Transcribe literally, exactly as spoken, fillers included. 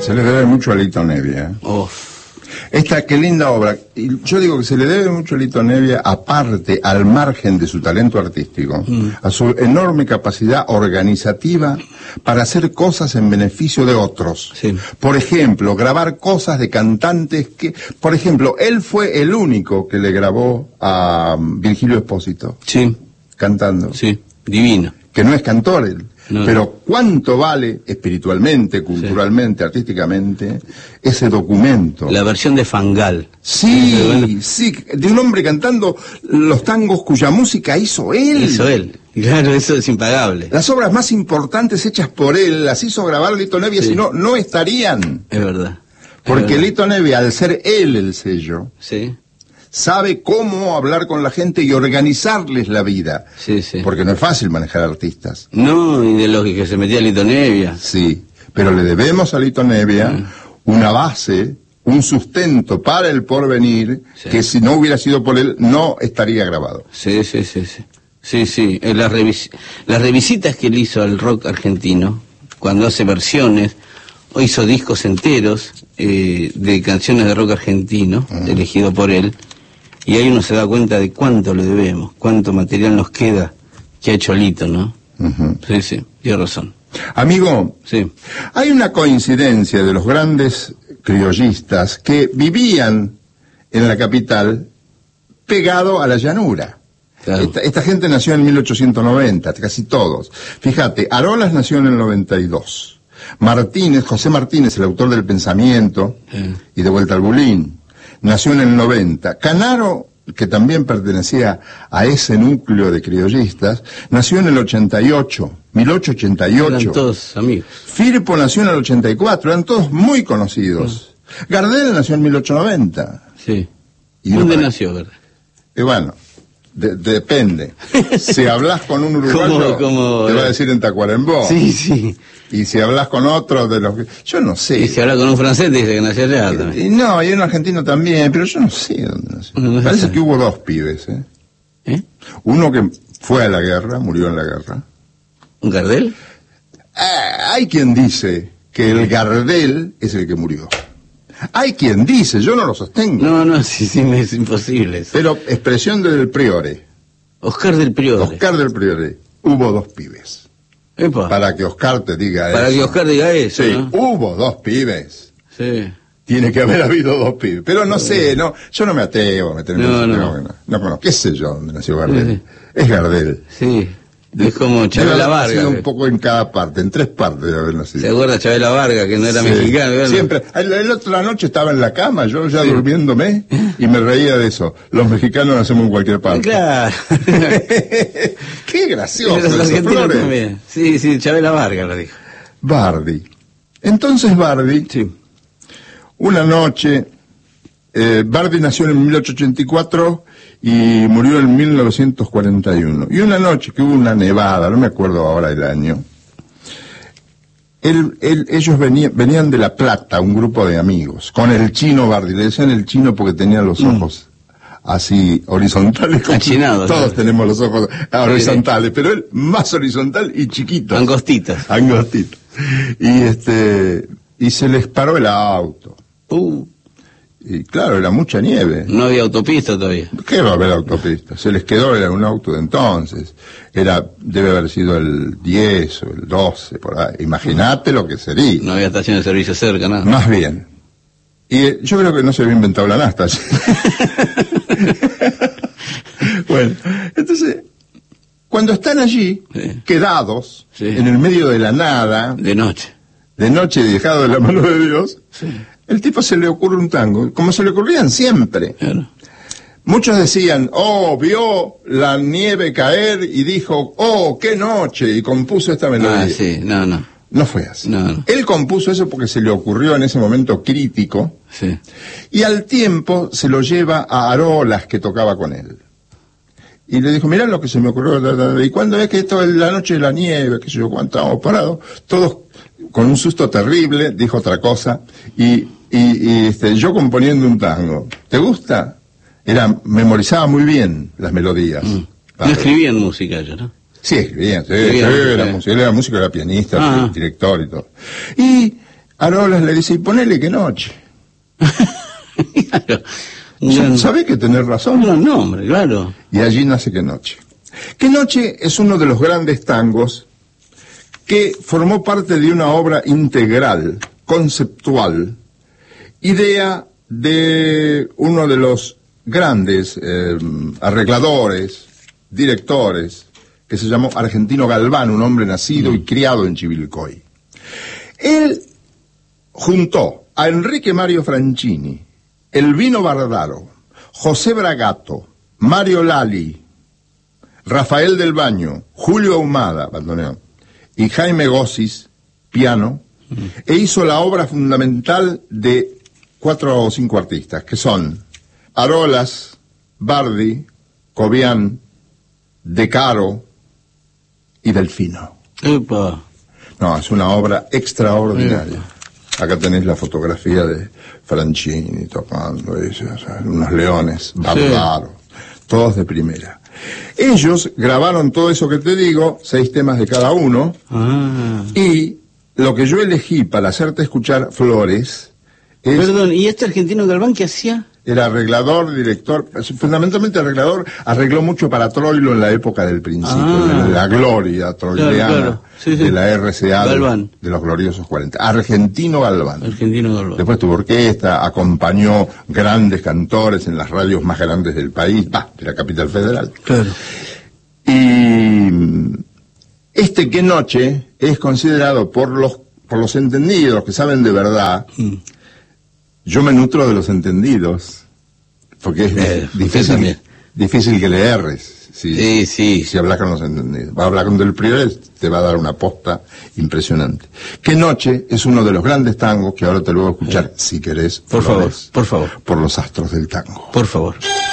Se le debe mucho a Lito Nebbia. Oh. Esta, qué linda obra. Y yo digo que se le debe mucho a Lito Nebbia, aparte, al margen de su talento artístico, mm. a su enorme capacidad organizativa para hacer cosas en beneficio de otros. Sí. Por ejemplo, grabar cosas de cantantes que... Por ejemplo, él fue el único que le grabó a Virgilio Espósito. Sí. Cantando. Sí, divino. Que no es cantor él. No. Pero cuánto vale espiritualmente, culturalmente, sí. artísticamente, ese documento. La versión de Fangal. Sí, sí, de un hombre cantando los tangos cuya música hizo él. Hizo él. Claro, eso es impagable. Las obras más importantes hechas por él las hizo grabar Lito Nebbia, sí. si no, no estarían. Es verdad. Porque es verdad. Lito Nebbia, al ser él el sello, sí. sabe cómo hablar con la gente y organizarles la vida. Sí, sí. Porque no es fácil manejar artistas. No, y de los que se metía Lito Nebbia. Sí, pero le debemos a Lito Nebbia mm. una base, un sustento para el porvenir, sí. que si no hubiera sido por él, no estaría grabado. Sí, sí, sí, sí. Sí, sí. Las, revis las revisitas que él hizo al rock argentino, cuando hace versiones, o hizo discos enteros eh, de canciones de rock argentino, mm. elegido por él, y ahí uno se da cuenta de cuánto le debemos, cuánto material nos queda que ha hecho Lito, ¿no? Uh-huh. Sí, sí, tiene razón. Amigo, sí. hay una coincidencia de los grandes criollistas que vivían en la capital pegado a la llanura. Claro. Esta, esta gente nació en mil ochocientos noventa, casi todos. Fíjate, Arolas nació en el noventa y dos. Martínez, José Martínez, el autor del Pensamiento, sí. y De Vuelta al Bulín, nació en el noventa. Canaro, que también pertenecía a ese núcleo de criollistas, nació en el ochenta y ocho, mil ochocientos ochenta y ocho. Eran todos amigos. Firpo nació en el ochenta y cuatro, eran todos muy conocidos. Mm. Gardel nació en mil ochocientos noventa. Sí. ¿Y ¿Dónde nació Gardel? Y bueno, de, depende. Si hablas con un uruguayo, ¿Cómo, cómo, te va a decir en Tacuarembó. Sí, sí. Y si hablas con otro de los que... Yo no sé. Y si hablas con un francés, te dice que nació allá y, también. Y no, y un argentino también, pero yo no sé dónde nació. No, no Parece sé. que hubo dos pibes, ¿eh? ¿Eh? Uno que fue a la guerra, murió en la guerra. ¿Un Gardel? Ah, hay quien dice que el Gardel es el que murió. Hay quien dice, yo no lo sostengo. No, no, sí, sí, es imposible eso. Pero expresión del Priore. Oscar del Priore. Oscar del Priore. Hubo dos pibes. Epa. Para que Oscar te diga Para eso. Para que Oscar diga eso, Sí, ¿no? hubo dos pibes. Sí. Tiene que haber habido dos pibes. Pero no sé, no, yo no me atrevo a meterme no, en no. No, no, no conozco. ¿Qué sé yo dónde nació Gardel? Sí. Es Gardel. Sí. Es como Chabela Vargas. Ha nacido un poco en cada parte, en tres partes de haber nacido. ¿Se acuerda Chabela Vargas, que no era sí. mexicano? ¿verdad? Siempre. La otra noche estaba en la cama, yo ya sí. durmiéndome, y me reía de eso. Los mexicanos nacemos en cualquier parte. Claro. Qué gracioso. Los argentinos también. Sí, sí, Chabela Vargas lo dijo. Bardi. Entonces Bardi, sí. una noche, eh, Bardi nació en mil ochocientos ochenta y cuatro y murió en mil novecientos cuarenta y uno. Y una noche que hubo una nevada, no me acuerdo ahora el año, él, él, ellos venían, venían de La Plata, un grupo de amigos, con el chino Bardi. Le decían el chino porque tenía los ojos mm. así horizontales. Achinados. Todos ¿no? tenemos los ojos horizontales, pero él más horizontal y chiquito. Angostitas. Angostitas. Y este, y se les paró el auto. Uh. Y claro, era mucha nieve. No había autopista todavía. ¿Qué va a haber autopista? Se les quedó, era un auto de entonces. Era, debe haber sido el diez o el doce, por ahí. Imagínate lo que sería. No había estación de servicio cerca, nada. Más bien. Y eh, yo creo que no se había inventado la nafta. Bueno, entonces, cuando están allí, sí. quedados, sí. en el medio de la nada. De noche. De noche, dejado de la mano de Dios. Sí. El tipo se le ocurre un tango, como se le ocurrían siempre. Claro. Muchos decían, oh, vio la nieve caer y dijo, oh, qué noche, y compuso esta melodía. Ah, sí, no, no. No fue así. No, no. Él compuso eso porque se le ocurrió en ese momento crítico, sí. y al tiempo se lo lleva a Arolas, que tocaba con él. Y le dijo, mirá lo que se me ocurrió, y cuando es que esto es la noche de la nieve, que sé yo, cuando estábamos parados, todos con un susto terrible, dijo otra cosa, y, y, y este, yo componiendo un tango. ¿Te gusta? Era, memorizaba muy bien las melodías. Mm. No escribían música yo, ¿no? Sí, escribían, sí, escribían, sí, sí. Era, música, era música, era pianista, ah. director y todo. Y Arolas le dice, y ponele que noche. Claro. No, ¿Sabe que tenés razón? No, no, hombre, claro. Y allí nace Que Noche. Que Noche es uno de los grandes tangos que formó parte de una obra integral, conceptual, idea de uno de los grandes eh, arregladores, directores, que se llamó Argentino Galván, un hombre nacido mm. y criado en Chivilcoy. Él juntó a Enrique Mario Franchini, Elvino Bardaro, José Bragato, Mario Lali, Rafael del Baño, Julio Ahumada, bandoneón, y Jaime Gossis, piano, mm. e hizo la obra fundamental de cuatro o cinco artistas, que son Arolas, Bardi, Cobian, De Caro y Delfino. Epa. No, es una obra extraordinaria. Epa. Acá tenéis la fotografía de Franchini tocando, eso, o sea, unos leones, Bardaro, sí. Todos de primera. Ellos grabaron todo eso que te digo, seis temas de cada uno, ah. y lo que yo elegí para hacerte escuchar, Flores, es... Perdón, ¿y este Argentino Galván qué hacía? Era arreglador, director, fundamentalmente arreglador, arregló mucho para Troilo en la época del principio, ah. de la gloria troileana, claro, claro. Sí, sí. De la R C A, de, de los gloriosos cuarenta. Argentino Galván. Argentino Galván. Después tuvo orquesta, acompañó grandes cantores en las radios más grandes del país, bah, de la capital federal. Claro. Y este Que Noche es considerado por los, por los entendidos que saben de verdad. Mm. Yo me nutro de los entendidos, porque es eh, difícil, difícil que le erres. Si, sí, sí. Si hablas con los entendidos. Va a hablar con Del Priore, te va a dar una posta impresionante. Que Noche es uno de los grandes tangos que ahora te lo voy a escuchar, eh. si querés. Por favor, por favor. Por los astros del tango. Por favor.